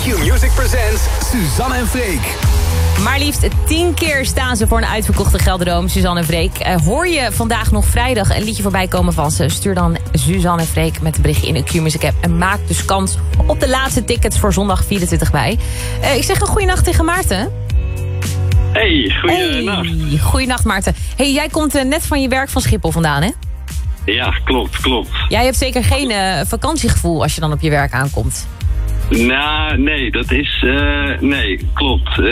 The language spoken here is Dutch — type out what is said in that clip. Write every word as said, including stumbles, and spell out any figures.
Q-Music presents Suzanne en Freek. Maar liefst tien keer staan ze voor een uitverkochte Gelderdoom, Suzanne en Freek. Uh, hoor je vandaag nog vrijdag een liedje voorbij komen van ze? Stuur dan Suzanne en Freek met een berichtje in de Q-Music app. En maak dus kans op de laatste tickets voor zondag vierentwintig mei. Uh, ik zeg een goeienacht tegen Maarten. Hey, goeienacht. Hey, goeienacht Maarten. Hey, jij komt uh, net van je werk van Schiphol vandaan, hè? Ja, klopt, klopt. Jij hebt zeker geen uh, vakantiegevoel als je dan op je werk aankomt. Nou, nee, dat is... Uh, nee, klopt. Uh,